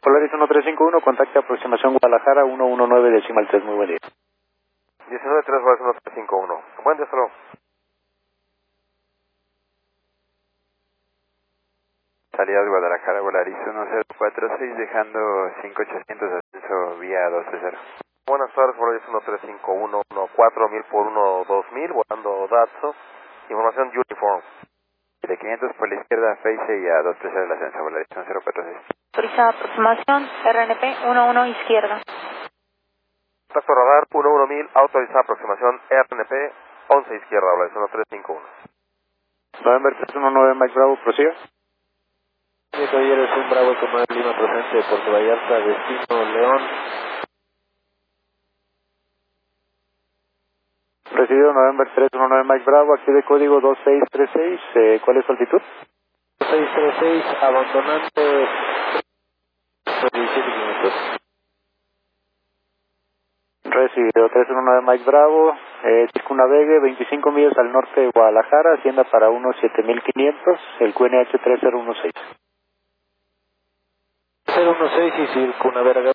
Polaris 1351, contacte aproximación Guadalajara 119 decimal 3, muy buen día. 19-3 Polaris 1351. Buen día, solo. Salida de Guadalajara, Volaris 1046, dejando 5800 ascenso vía 230. Buenas tardes, Polaris 1351, 14000 por 12000, volando Datsun. Información Uniform. De 500 por la izquierda, Face y a 230 el ascenso, Volaris 1046. Autorizada aproximación, RNP 11 izquierda. Contacto radar 11000, autorizada aproximación RNP 11 izquierda, Polaris 1351. November 319 Mike Bravo, prosiga. Sí, caballero, es un Bravo Comando Lima procedente de Puerto Vallarta, destino León. Recibido November 319 Mike Bravo, aquí de código 2636, ¿cuál es su altitud? 636, abandonando 17 minutos. Recibido 319 Mike Bravo, circunnavegue 25 millas al norte de Guadalajara, ascienda para unos 7500, el QNH 3016. 016 y circunnavegar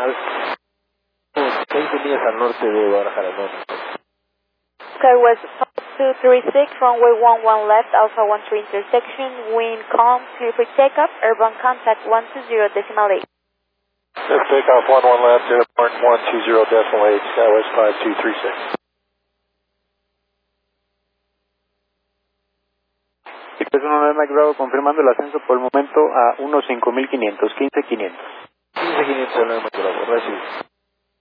20 millas al norte de Guadalajara, ¿no? SkyWest 236, runway 11 left, Alpha 13 intersection, wind calm, clear for takeoff, airborne contact 120 decimal 8. Takeoff 11 left, airborne 120 decimal 8, SkyWest 5236. Y 319 Mike Bravo confirmando el ascenso por el momento a unos 5500, 15500. 15500, Bravo, recibido.